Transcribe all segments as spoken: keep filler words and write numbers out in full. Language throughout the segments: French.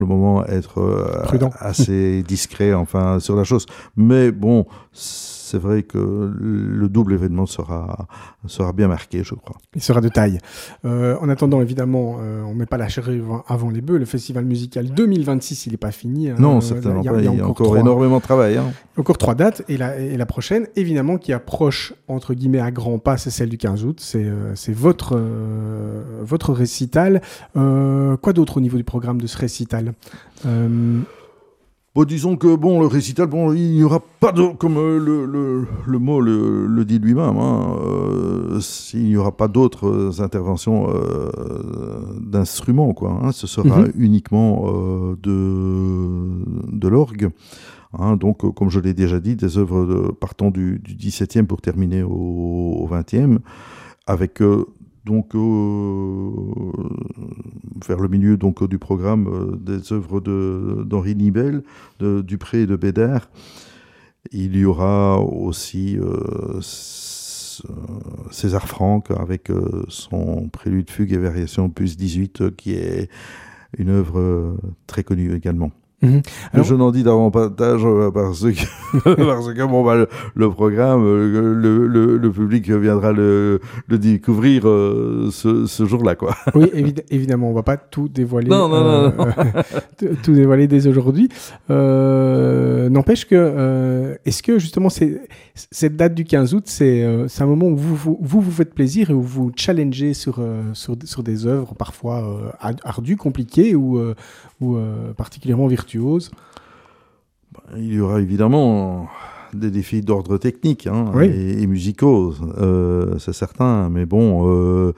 le moment être euh, Prudent. assez discret enfin sur la chose. Mais bon, c'est vrai que le double événement sera, sera bien marqué, je crois. Il sera de taille. Euh, en attendant, évidemment, euh, on ne met pas la charrue avant les bœufs. Le festival musical deux mille vingt-six, il n'est pas fini. Hein. Non, certainement il y a, pas. Il y a, il y a encore, encore trois, énormément de travail. Hein. Encore trois dates. Et la, et la prochaine, évidemment, qui approche, entre guillemets, à grands pas, c'est celle du quinze août. C'est, euh, c'est votre, euh, votre récital. Euh, quoi d'autre au niveau du programme de ce récital euh, Bon, disons que bon, le récital, bon, il n'y aura pas de, comme euh, le, le, le mot le, le dit lui-même, hein, euh, il n'y aura pas d'autres interventions euh, d'instruments, quoi. Hein, ce sera mm-hmm. uniquement euh, de, de l'orgue. Hein, donc, euh, comme je l'ai déjà dit, des œuvres de, partant du, du dix-septième pour terminer au, au vingtième, avec euh, donc euh, vers le milieu donc du programme euh, des œuvres de d'Henri Nibel, de Dupré et de Bédard. Il y aura aussi euh, César Franck avec euh, son Prélude, Fugue et Variation opus dix-huit, euh, qui est une œuvre euh, très connue également. Mmh. Alors, je n'en dis davantage parce que, parce que bon, bah, le, le programme, le, le, le public viendra le, le découvrir euh, ce, ce jour-là, quoi. Oui, évid- évidemment, on ne va pas tout dévoiler, non, non, euh, non, non. euh, tout dévoiler dès aujourd'hui. Euh, n'empêche que, euh, est-ce que justement, c'est, cette date du quinze août, c'est, euh, c'est un moment où vous vous, vous vous faites plaisir et où vous challengez sur, euh, sur, sur des œuvres parfois euh, ardues, compliquées ou, euh, ou euh, particulièrement virtuoses? Il y aura évidemment des défis d'ordre technique hein, oui. et, et musicaux, euh, c'est certain, mais bon, euh,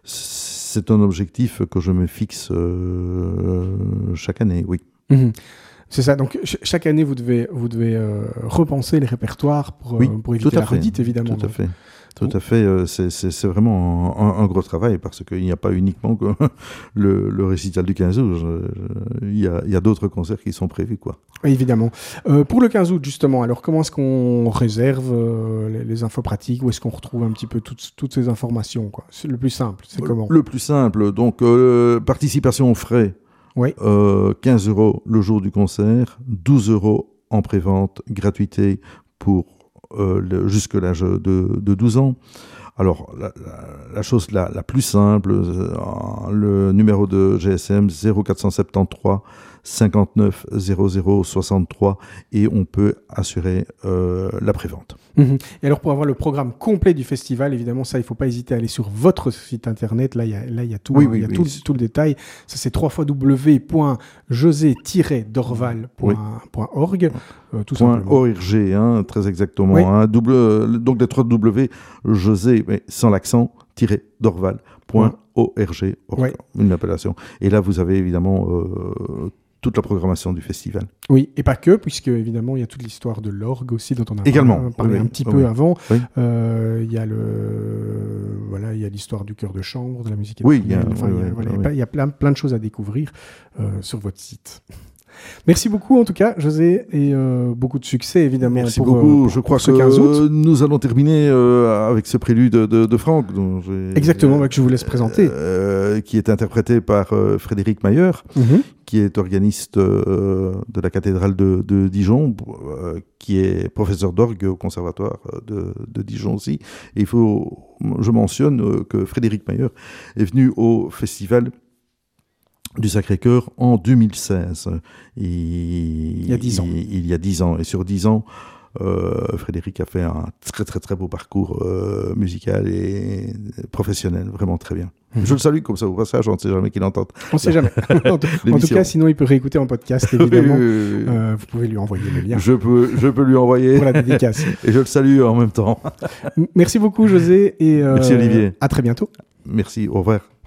c'est un objectif que je me fixe euh, chaque année, oui. Mmh. C'est ça, donc ch- chaque année vous devez, vous devez euh, repenser les répertoires pour, oui, euh, pour éviter la redite, évidemment. Tout à fait. Tout à fait, euh, c'est, c'est, c'est vraiment un, un gros travail parce qu'il n'y a pas uniquement que le, le récital du quinze août, il y a, y a d'autres concerts qui sont prévus, quoi. Évidemment. Euh, pour le quinze août, justement, alors comment est-ce qu'on réserve euh, les, les infos pratiques? Où est-ce qu'on retrouve un petit peu toutes, toutes ces informations, quoi? C'est le plus simple, c'est comment? Le plus simple, donc euh, participation aux frais, oui. euh, quinze euros le jour du concert, douze euros en prévente, gratuité pour Euh, le, jusque l'âge de, de douze ans. Alors, la, la, la chose la, la plus simple, euh, le numéro de G S M zéro quatre cent soixante-treize cinquante-neuf zéro zéro soixante-trois et on peut assurer euh, la prévente. Mmh. Et alors, pour avoir le programme complet du festival, évidemment, ça, il ne faut pas hésiter à aller sur votre site internet. Là, il y a, là, il y a tout, oui, hein, oui, il y a oui, tout, oui. tout le détail. Ça, c'est w w w point josé tiret dorval point org. Euh, tout point simplement. org, hein, très exactement. Oui. Hein, double, donc, les trois W, José, mais sans l'accent, tiret dorval point org. Oui. Une appellation. Et là, vous avez évidemment euh, toute la programmation du festival. Oui, et pas que, puisque évidemment il y a toute l'histoire de l'orgue aussi dont on a également parlé oui, un petit oui, peu oui. avant. Oui. Euh, il y a le voilà, il y a l'histoire du chœur de chambre, de la musique. Oui, il y a, enfin, oui, il y a, oui, voilà, oui. il y a, il y a plein, plein de choses à découvrir euh, sur votre site. Merci beaucoup en tout cas, José, et euh, beaucoup de succès évidemment. Merci pour, beaucoup. Euh, pour, Je crois pour ce quinze août. que nous allons terminer euh, avec ce prélude de, de, de Franck, dont j'ai, exactement, bah, que je vous laisse présenter, euh, qui est interprété par euh, Frédéric Mayer, mm-hmm. qui est organiste euh, de la cathédrale de, de Dijon, euh, qui est professeur d'orgue au conservatoire de, de Dijon aussi. Et il faut, je mentionne euh, que Frédéric Mayer est venu au festival du Sacré-Cœur en deux mille seize. Il, il y a dix ans. Il, il y a dix ans. Et sur dix ans, euh, Frédéric a fait un très très très beau parcours euh, musical et professionnel, vraiment très bien. Mmh. Je le salue comme ça au passage, on ne sait jamais qu'il entende. On ne sait jamais. en, tout, en tout cas, sinon il peut réécouter en podcast, évidemment. oui, oui, oui. Euh, vous pouvez lui envoyer le lien. Je peux, je peux lui envoyer. Pour la dédicace. Et je le salue en même temps. Merci beaucoup, José. Et euh, merci, Olivier. À très bientôt. Merci, au revoir.